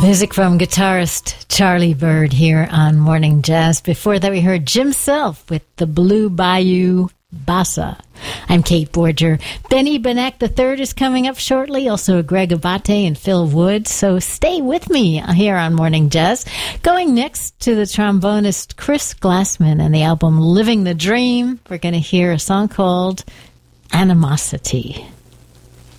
Music from guitarist Charlie Byrd here on Morning Jazz. Before that, we heard Jim Self with the Blue Bayou Bossa. I'm Kate Borger. Benny Benek III is coming up shortly, also Greg Abate and Phil Wood. So stay with me here on Morning Jazz. Going next to the trombonist Chris Glassman and the album Living the Dream, we're going to hear a song called Animosity.